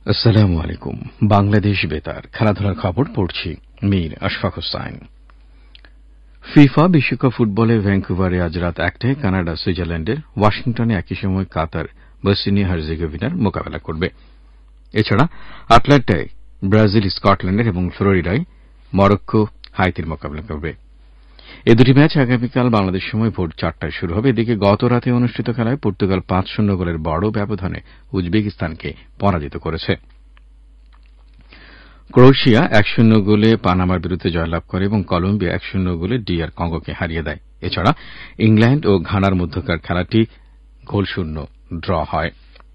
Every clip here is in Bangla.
আসসালামু আলাইকুম। বাংলাদেশ বেতার খেলাধুলার খবর পড়ছি মীর আশফাক হোসাইন। ফিফা বিশ্বকাপ ফুটবলে ভ্যাঙ্কুভারে আজ রাত ১টায় কানাডা সুইজারল্যান্ডের, ওয়াশিংটনে একই সময় কাতার বসনিয়া হার্জেগোভিনার মোকাবেলা করবে। এছাড়া আটলান্টায় ব্রাজিল স্কটল্যান্ডের এবং ফ্লোরিডায় মরক্কো হাইতির মোকাবেলা করবে। এ দুটি ম্যাচ আগামীকাল বাংলাদেশ সময় ভোর ৪টায় শুরু হবে। এদিকে গত রাতে অনুষ্ঠিত খেলায় পর্তুগাল ৫-০ গোলের বড় ব্যবধানে উজবেকিস্তানকে পরাজিত করেছে। ক্রোয়েশিয়া ১-০ গোলে পানামার বিরুদ্ধে জয়লাভ করে এবং কলম্বিয়া ১-০ গোলে ডিআর কঙ্গোকে হারিয়ে দেয়। এছাড়া ইংল্যান্ড ও ঘানার মধ্যকার খেলাটি গোলশূন্য ড্র হয়।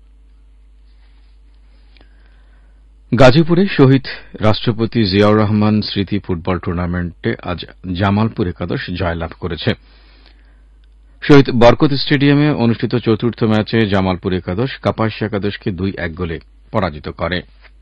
গাজীপুরে শহীদ রাষ্ট্রপতি জিয়াউর রহমান স্মৃতি ফুটবল টুর্নামেন্টে আজ জামালপুর একাদশ জয়লাভ করেছে। শহীদ বরকত স্টেডিয়ামে অনুষ্ঠিত চতুর্থ ম্যাচে জামালপুর একাদশ কাপাসিয়া একাদশকে ২-১ গোলে পরাজিত করে।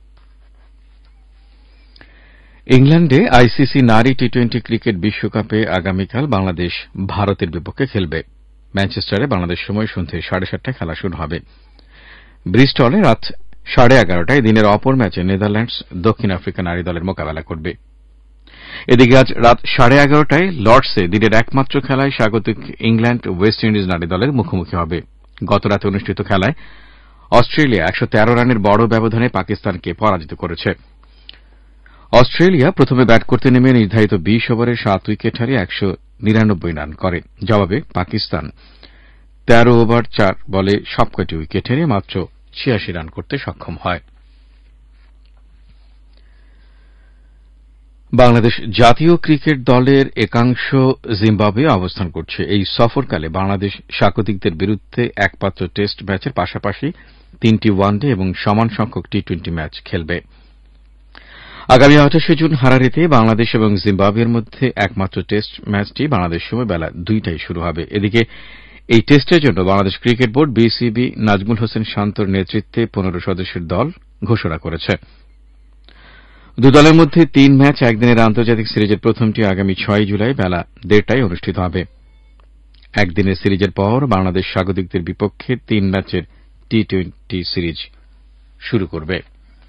ইংল্যান্ডে আইসিসি নারী টি-২০ ক্রিকেট বিশ্বকাপে আগামীকাল বাংলাদেশ ভারতের বিপক্ষে খেলবে। ম্যানচেস্টারে বাংলাদেশ সময় সন্ধ্যে ৭:৩০টায় খেলা শুরু হবে। ব্রিস্টলে রাত ১১:৩০টায় দিনের অপর ম্যাচে নেদারল্যান্ডস দক্ষিণ আফ্রিকা নারী দলের মোকাবেলা করবে। এদিকে আজ রাত ১১:৩০টায় লর্ডসে দিনের একমাত্র খেলায় স্বাগতিক ইংল্যান্ড ওয়েস্ট ইন্ডিজ নারী দলের মুখোমুখি হবে। গতরাতে অনুষ্ঠিত খেলায় অস্ট্রেলিয়া ১১৩ রানের বড় ব্যবধানে পাকিস্তানকে পরাজিত করেছে। অস্ট্রেলিয়া প্রথমে ব্যাট করতে নেমে নির্ধারিত ২০ ওভারে ৭ উইকেট হারিয়ে ১৯৯ রান করে। জবাবে পাকিস্তান ১৩ ওভার ৪ বলে সবকটি উইকেট হারিয়ে মাত্র ৮৬ রান করতে সক্ষম হয়। বাংলাদেশ জাতীয় ক্রিকেট দলের একাংশ জিম্বাবুয়ে অবস্থান করছে। এই সফরকালে বাংলাদেশ স্বাগতিকদের বিরুদ্ধে একমাত্র টেস্ট ম্যাচের পাশাপাশি ৩টি ওয়ানডে এবং সমান সংখ্যক টি-২০ ম্যাচ খেলবে। আগামী ২৮ জুন হারারেতে বাংলাদেশ এবং জিম্বাবুয়ের মধ্যে একমাত্র টেস্ট ম্যাচটি বাংলাদেশ সময় বেলা ২টায় শুরু হবে। এদিকে এই টেস্টের জন্য Bangladesh cricket board BCB Nazmul Hossain শান্তর নেতৃত্বে ১৫ সদস্যের দল ঘোষণা করেছে। দু দলের মধ্যে ৩ ম্যাচ একদিনের আন্তর্জাতিক সিরিজের প্রথমটি আগামী ৬ জুলাই বেলা ১:৩০টায় অনুষ্ঠিত হবে। একদিনের সিরিজের পর বাংলাদেশ স্বাগতিকদের বিপক্ষে ৩ ম্যাচের টি-২০ সিরিজ শুরু করবে।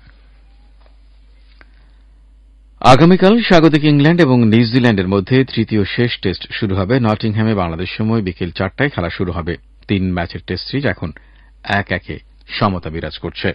আগামীকাল স্বাগতিক ইংল্যান্ড এবং নিউজিল্যান্ডের মধ্যে তৃতীয় শেষ টেস্ট শুরু হবে। নটিংহ্যামে বাংলাদেশ সময় বিকেল ৪টায় খেলা শুরু হবে। ৩ ম্যাচের টেস্ট সিরিজ এখন ১-১ সমতা বিরাজ করছে।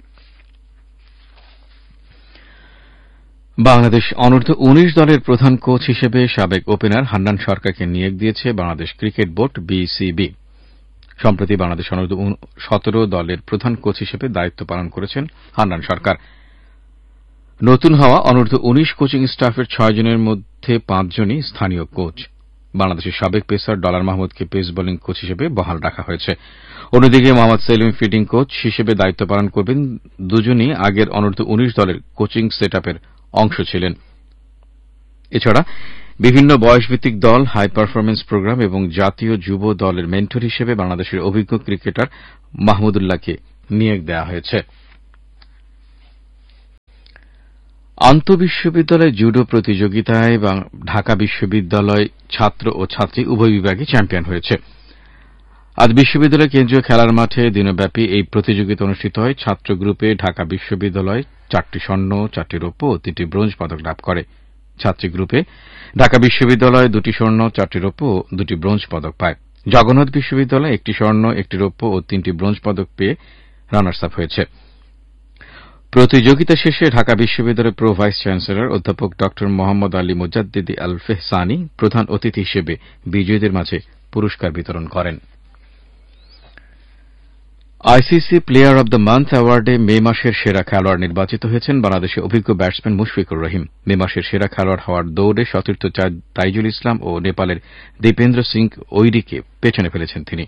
বাংলাদেশ অনূর্ধ্ব ১৯ দলের প্রধান কোচ হিসেবে সাবেক ওপেনার হান্নান সরকারকে নিয়োগ দিয়েছে বাংলাদেশ ক্রিকেট বোর্ড বিসিবি। সম্প্রতি বাংলাদেশ অনূর্ধ্ব ১৭ দলের প্রধান কোচ হিসেবে দায়িত্ব পালন করেছেন হান্নান সরকার। নতুন হওয়া অনূর্ধ্ব ১৯ কোচিং স্টাফের ৬ জনের মধ্যে ৫ জনই স্থানীয় কোচ। বাংলাদেশের সাবেক pacer dollar মাহমুদকে pace bowling coach হিসেবে বহাল রাখা হয়েছে। অন্যদিকে মোহাম্মদ সেলিম ফিল্ডিং কোচ হিসেবে দায়িত্ব পালন করবেন। দুজনই আগের অনূর্ধ্ব ১৯ দলের কোচিং সেটআপের অংশ ছিলেন। এছাড়া বিভিন্ন বয়সভিত্তিক দল, হাই পারফরম্যান্স প্রোগ্রাম এবং জাতীয় যুব দলের মেন্টর হিসেবে বাংলাদেশের অভিজ্ঞ ক্রিকেটার মাহমুদুল্লাহকে নিয়োগ দেওয়া হয়েছে। আন্তঃবিশ্ববিদ্যালয় জুডো প্রতিযোগিতায় ঢাকা বিশ্ববিদ্যালয় ছাত্র ও ছাত্রী উভয় বিভাগে চ্যাম্পিয়ন হয়েছে। আজ বিশ্ববিদ্যালয় কেন্দ্রীয় খেলার মাঠে দিনব্যাপী এই প্রতিযোগিতা অনুষ্ঠিত হয়। ছাত্র গ্রুপে ঢাকা বিশ্ববিদ্যালয় ৪টি স্বর্ণ, ৪টি রৌপ্য ও ৩টি ব্রোঞ্জ পদক লাভ করে। ছাত্রী গ্রুপে ঢাকা বিশ্ববিদ্যালয় ২টি স্বর্ণ, ৪টি রৌপ্য ও ২টি ব্রোঞ্জ পদক পায়। জগন্নাথ বিশ্ববিদ্যালয় ১টি স্বর্ণ, ১টি রৌপ্য ও 3টি ব্রোঞ্জ পদক পেয়ে রানার্স আপ হয়েছে। প্রতিযোগিতা শেষে ঢাকা বিশ্ববিদ্যালয়ের প্রো ভাইস চ্যান্সেলর অধ্যাপক ড মোহাম্মদ আলী মোজাদ্দেদি আল ফেহসানি প্রধান অতিথি হিসেবে বিজয়ীদের মাঝে পুরস্কার বিতরণ করেন। ICC player of the month অ্যাওয়ার্ডে মে মাসের সেরা খেলোয়াড় নির্বাচিত হয়েছেন বাংলাদেশের অভিজ্ঞ ব্যাটসম্যান মুশফিকুর রহিম। মে মাসের সেরা খেলোয়াড় হওয়ার দৌড়ে সতীর্থ তাইজুল ইসলাম ও নেপালের দীপেন্দ্র সিং ওইরিকে পেছনে ফেলেছেন তিনি।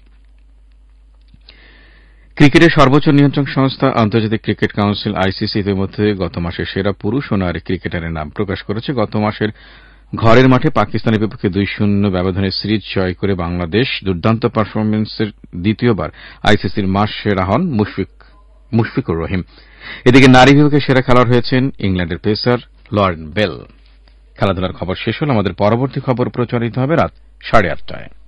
ক্রিকেটের সর্বোচ্চ নিয়ন্ত্রক সংস্থা আন্তর্জাতিক ক্রিকেট কাউন্সিল আইসিসি ইতিমধ্যে গত মাসের সেরা পুরুষ ও নারী ক্রিকেটারের নাম প্রকাশ করেছে। গত মাসের ঘরের মাঠে পাকিস্তানের বিপক্ষে ২-০ ব্যবধানে সিরিজ জয় করে বাংলাদেশ দুর্দান্ত পারফরম্যান্সের দ্বিতীয়বার আইসিসির মাস সেরা হন মুশফিকুর রহিম। এদিকে নারী বিভাগে সেরা খেলোয়াড় হয়েছেন ইংল্যান্ডের পেসার লরেন বেল। খেলাধুলার খবর শেষ হল। আমাদের পরবর্তী খবর প্রচারিত হবে রাত ৮:৩০টায়।